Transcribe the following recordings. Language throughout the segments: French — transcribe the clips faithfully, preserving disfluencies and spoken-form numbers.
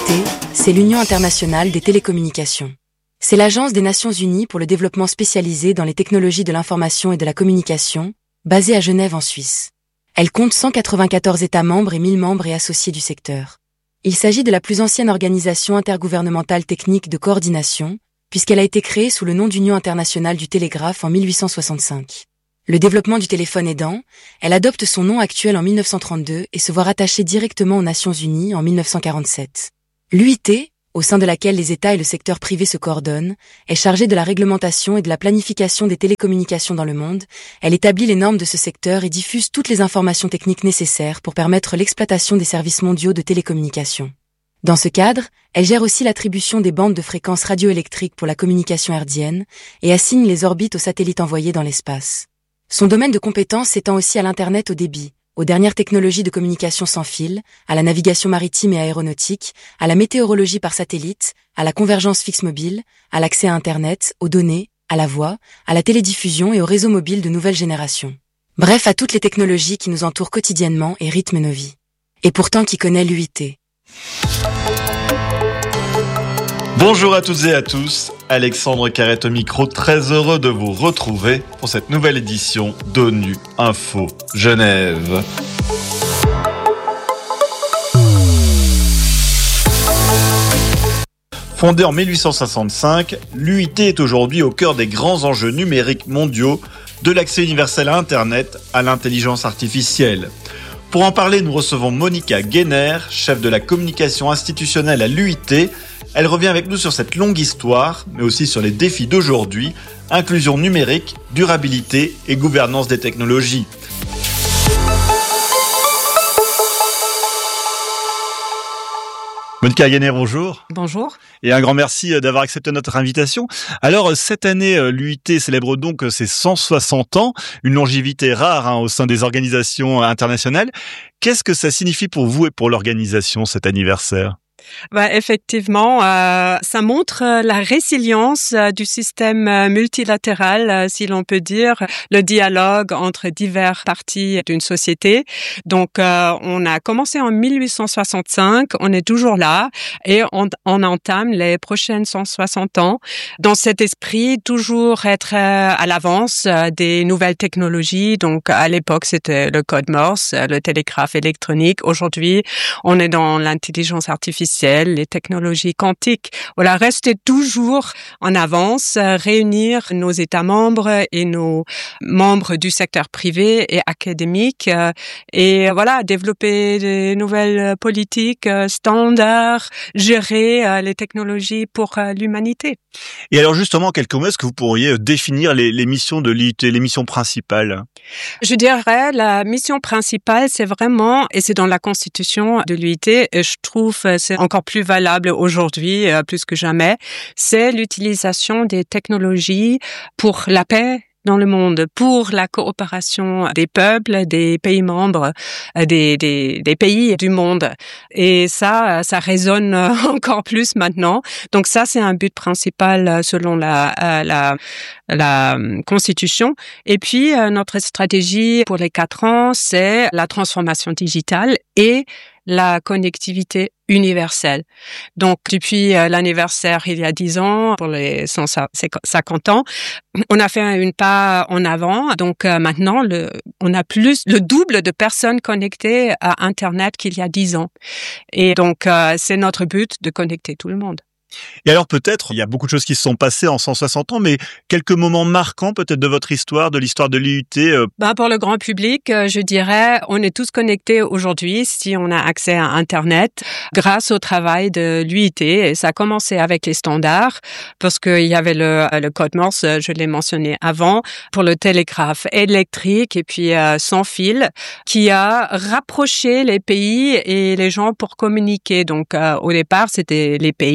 T, c'est l'Union internationale des télécommunications. C'est l'Agence des Nations Unies pour le développement spécialisé dans les technologies de l'information et de la communication, basée à Genève en Suisse. Elle compte cent quatre-vingt-quatorze États membres et mille membres et associés du secteur. Il s'agit de la plus ancienne organisation intergouvernementale technique de coordination, puisqu'elle a été créée sous le nom d'Union internationale du télégraphe en mille huit cent soixante-cinq. Le développement du téléphone aidant, elle adopte son nom actuel en mille neuf cent trente-deux et se voit rattachée directement aux Nations Unies en mille neuf cent quarante-sept. L'U I T, au sein de laquelle les États et le secteur privé se coordonnent, est chargée de la réglementation et de la planification des télécommunications dans le monde. Elle établit les normes de ce secteur et diffuse toutes les informations techniques nécessaires pour permettre l'exploitation des services mondiaux de télécommunications. Dans ce cadre, elle gère aussi l'attribution des bandes de fréquences radioélectriques pour la communication hertzienne et assigne les orbites aux satellites envoyés dans l'espace. Son domaine de compétence s'étend aussi à l'Internet haut débit, aux dernières technologies de communication sans fil, à la navigation maritime et aéronautique, à la météorologie par satellite, à la convergence fixe mobile, à l'accès à Internet, aux données, à la voix, à la télédiffusion et aux réseaux mobiles de nouvelle génération. Bref, à toutes les technologies qui nous entourent quotidiennement et rythment nos vies. Et pourtant, qui connaît l'U I T? Bonjour à toutes et à tous, Alexandre Carrette au micro, très heureux de vous retrouver pour cette nouvelle édition d'ONU Info Genève. Fondée en mille huit cent soixante-cinq, l'U I T est aujourd'hui au cœur des grands enjeux numériques mondiaux, de l'accès universel à Internet à l'intelligence artificielle. Pour en parler, nous recevons Monica Guéner, chef de la communication institutionnelle à l'U I T. Elle revient avec nous sur cette longue histoire, mais aussi sur les défis d'aujourd'hui, inclusion numérique, durabilité et gouvernance des technologies. Monica Guéner, bonjour. Bonjour. Et un grand merci d'avoir accepté notre invitation. Alors, cette année, l'U I T célèbre donc ses cent soixante ans, une longévité rare hein, au sein des organisations internationales. Qu'est-ce que ça signifie pour vous et pour l'organisation, cet anniversaire ? Bah, effectivement, euh, ça montre euh, la résilience euh, du système euh, multilatéral, euh, si l'on peut dire, le dialogue entre diverses parties d'une société. Donc, euh, on a commencé en mille huit cent soixante-cinq, on est toujours là et on, on entame les prochaines cent soixante ans dans cet esprit, toujours être euh, à l'avance euh, des nouvelles technologies. Donc, à l'époque, c'était le code Morse, le télégraphe électronique. Aujourd'hui, on est dans l'intelligence artificielle, les technologies quantiques. Voilà, rester toujours en avance, réunir nos États membres et nos membres du secteur privé et académique et voilà, développer des nouvelles politiques, standards, gérer les technologies pour l'humanité. Et alors justement, quelques mots, est-ce que vous pourriez définir les, les missions de l'U I T, les missions principales? Je dirais la mission principale, c'est vraiment, et c'est dans la constitution de l'U I T, et je trouve c'est encore plus valable aujourd'hui, plus que jamais, c'est l'utilisation des technologies pour la paix dans le monde, pour la coopération des peuples, des pays membres, des, des, des pays du monde. Et ça, ça résonne encore plus maintenant. Donc ça, c'est un but principal selon la, la, la Constitution. Et puis, notre stratégie pour les quatre ans, c'est la transformation digitale et la connectivité universelle. Donc, depuis euh, l'anniversaire il y a dix ans, pour les cent cinquante ans, on a fait une pas en avant. Donc, euh, maintenant, le, on a plus le double de personnes connectées à Internet qu'il y a dix ans. Et donc, euh, c'est notre but de connecter tout le monde. Et alors peut-être, il y a beaucoup de choses qui se sont passées en cent soixante ans, mais quelques moments marquants peut-être de votre histoire, de l'histoire de l'U I T euh... ben, Pour le grand public, je dirais, on est tous connectés aujourd'hui si on a accès à Internet grâce au travail de l'U I T. Et ça a commencé avec les standards parce qu'il y avait le, le code Morse, je l'ai mentionné avant, pour le télégraphe électrique et puis euh, sans fil, qui a rapproché les pays et les gens pour communiquer. Donc euh, au départ, c'était les pays.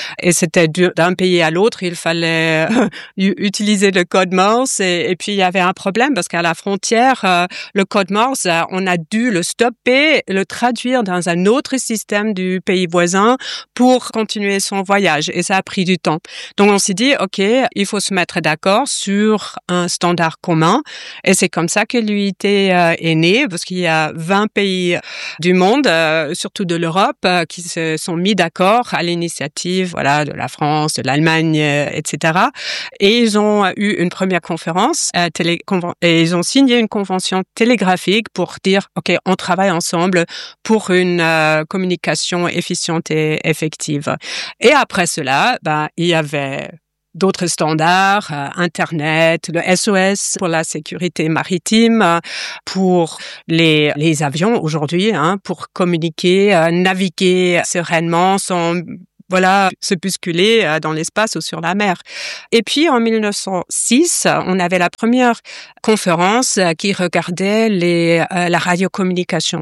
Et c'était d'un pays à l'autre, il fallait utiliser le code Morse. Et, et puis, il y avait un problème parce qu'à la frontière, euh, le code Morse, on a dû le stopper, le traduire dans un autre système du pays voisin pour continuer son voyage. Et ça a pris du temps. Donc, on s'est dit, OK, il faut se mettre d'accord sur un standard commun. Et c'est comme ça que l'U I T euh, est né, parce qu'il y a vingt pays du monde, euh, surtout de l'Europe, euh, qui se sont mis d'accord à l'initiative, voilà, de la France, de l'Allemagne, euh, et cetera. Et ils ont eu une première conférence euh, télé, conven- et ils ont signé une convention télégraphique pour dire, OK, on travaille ensemble pour une euh, communication efficiente et effective. Et après cela, ben, il y avait d'autres standards, euh, Internet, le S O S pour la sécurité maritime, euh, pour les les avions aujourd'hui, hein, pour communiquer, euh, naviguer sereinement sans voilà, se bousculer dans l'espace ou sur la mer. Et puis, en mille neuf cent six, on avait la première conférence qui regardait les, euh, la radiocommunication.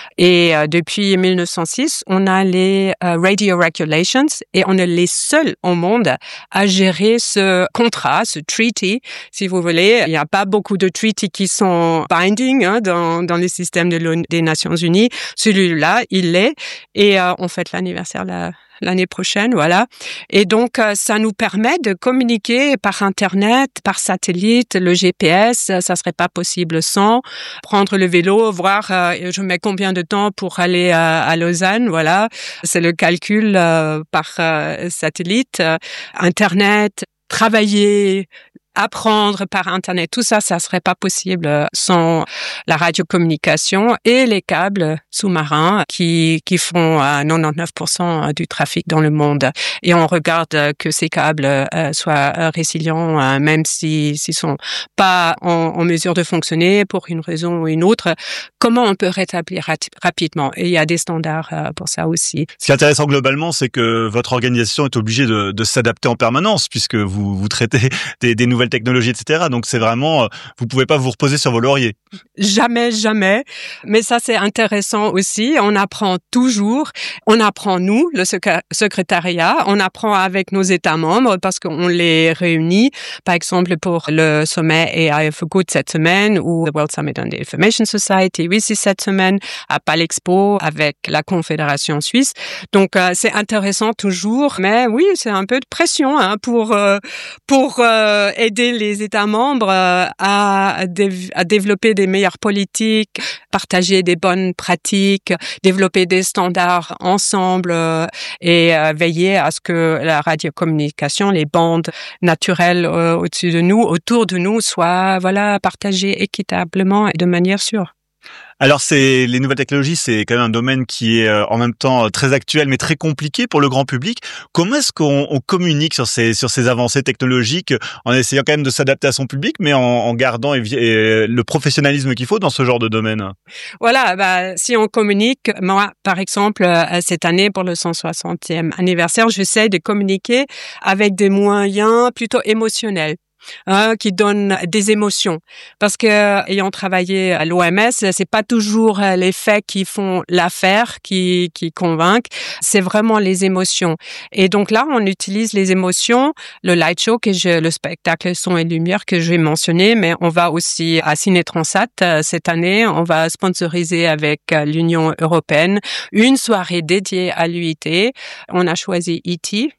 Et euh, depuis mille neuf cent six, on a les euh, Radio Regulations et on est les seuls au monde à gérer ce contrat, ce treaty, si vous voulez. Il n'y a pas beaucoup de treaties qui sont binding hein, dans, dans les systèmes de des Nations Unies. Celui-là, il l'est. Et euh, on fête l'anniversaire là. l'année prochaine, voilà. Et donc, ça nous permet de communiquer par Internet, par satellite, le G P S, ça serait pas possible sans prendre le vélo, voir euh, je mets combien de temps pour aller à, à Lausanne, voilà. C'est le calcul euh, par euh, satellite, euh, Internet, travailler, apprendre par Internet, tout ça, ça serait pas possible sans la radiocommunication et les câbles sous-marins qui qui font euh, quatre-vingt-dix-neuf pour cent du trafic dans le monde. Et on regarde que ces câbles euh, soient résilients, euh, même si s'ils sont pas en, en mesure de fonctionner pour une raison ou une autre. Comment on peut rétablir rati- rapidement? Et il y a des standards euh, pour ça aussi. Ce qui est intéressant globalement, c'est que votre organisation est obligée de, de s'adapter en permanence puisque vous vous traitez des, des nouvelles technologies, et cetera. Donc c'est vraiment, vous pouvez pas vous reposer sur vos lauriers. Jamais, jamais. Mais ça, c'est intéressant aussi. On apprend toujours. On apprend, nous, le secrétariat. On apprend avec nos États membres parce qu'on les réunit. Par exemple, pour le sommet A I for Good cette semaine ou le World Summit on the Information Society, oui, c'est cette semaine à Palexpo avec la Confédération suisse. Donc, euh, c'est intéressant toujours. Mais oui, c'est un peu de pression hein, pour euh, pour euh, aider les États membres euh, à, dé- à développer des meilleures politiques, partager des bonnes pratiques, développer des standards ensemble euh, et euh, veiller à ce que la radiocommunication, les bandes naturelles euh, au-dessus de nous, autour de nous, soient voilà partagées équitablement et de manière sûre. Alors, c'est les nouvelles technologies, c'est quand même un domaine qui est euh, en même temps très actuel, mais très compliqué pour le grand public. Comment est-ce qu'on on communique sur ces sur ces avancées technologiques en essayant quand même de s'adapter à son public, mais en, en gardant et, et le professionnalisme qu'il faut dans ce genre de domaine? Voilà, bah si on communique, moi, par exemple, cette année pour le cent soixantième anniversaire, j'essaie de communiquer avec des moyens plutôt émotionnels. Hein, qui donne des émotions. Parce que, ayant travaillé à l'O M S, c'est pas toujours les faits qui font l'affaire, qui, qui convainquent. C'est vraiment les émotions. Et donc là, on utilise les émotions, le light show, que je, le spectacle son et lumière que je vais mentionner, mais on va aussi à Ciné Transat cette année. On va sponsoriser avec l'Union européenne une soirée dédiée à l'U I T. On a choisi E T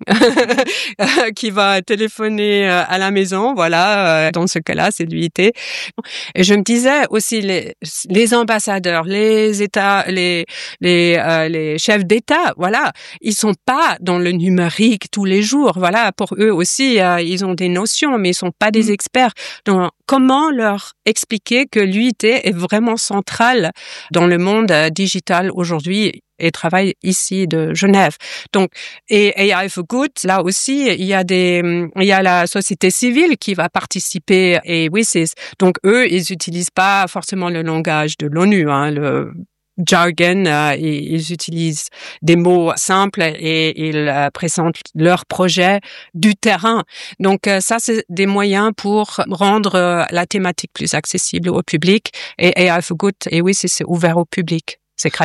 qui va téléphoner à la maison, voilà, dans ce cas-là, c'est l'U I T. Et je me disais aussi, les, les ambassadeurs, les États, les, les, euh, les chefs d'État, voilà, ils sont pas dans le numérique tous les jours, voilà, pour eux aussi, euh, ils ont des notions, mais ils sont pas des experts. Donc, comment leur expliquer que l'U I T est vraiment centrale dans le monde euh, digital aujourd'hui? Et travaille ici de Genève. Donc, et A I for Good, là aussi, il y a des, il y a la société civile qui va participer. Et oui, c'est, donc eux, ils utilisent pas forcément le langage de l'ONU, hein, le jargon, euh, ils utilisent des mots simples et ils euh, présentent leur projet du terrain. Donc euh, ça, c'est des moyens pour rendre euh, la thématique plus accessible au public. Et A I for Good, et oui, c'est, c'est ouvert au public, c'est gratuit.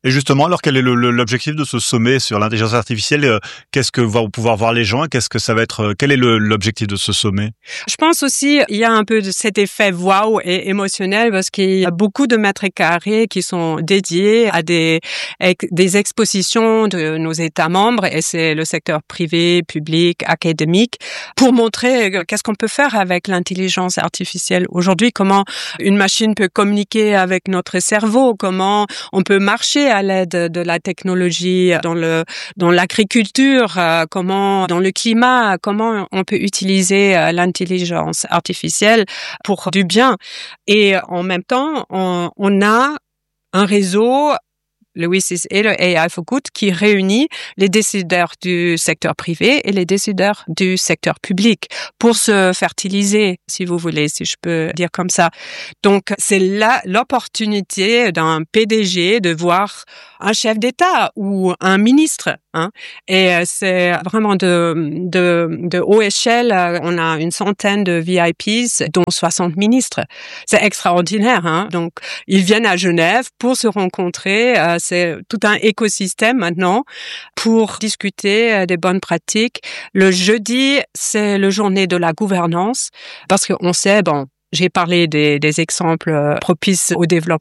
Et justement, alors quel est le, le, l'objectif de ce sommet sur l'intelligence artificielle? Qu'est-ce que vont pouvoir voir les gens? Qu'est-ce que ça va être? Quel est le, l'objectif de ce sommet? Je pense aussi il y a un peu de cet effet waouh et émotionnel parce qu'il y a beaucoup de mètres carrés qui sont dédiés à des des expositions de nos États membres et c'est le secteur privé, public, académique pour montrer qu'est-ce qu'on peut faire avec l'intelligence artificielle aujourd'hui, comment une machine peut communiquer avec notre cerveau, comment on peut marcher à l'aide de la technologie dans le dans l'agriculture, euh, comment dans le climat, comment on peut utiliser euh, l'intelligence artificielle pour du bien. Et en même temps, on, on a un réseau, le W I S I S et le A I for Good, qui réunit les décideurs du secteur privé et les décideurs du secteur public pour se fertiliser, si vous voulez, si je peux dire comme ça. Donc, c'est là l'opportunité d'un P D G de voir un chef d'État ou un ministre, hein. Et c'est vraiment de, de, de haut échelle. On a une centaine de V I Ps, dont soixante ministres. C'est extraordinaire, hein. Donc, ils viennent à Genève pour se rencontrer. C'est tout un écosystème maintenant pour discuter des bonnes pratiques. Le jeudi, c'est le journée de la gouvernance parce qu'on sait, bon, j'ai parlé des, des exemples propices au développement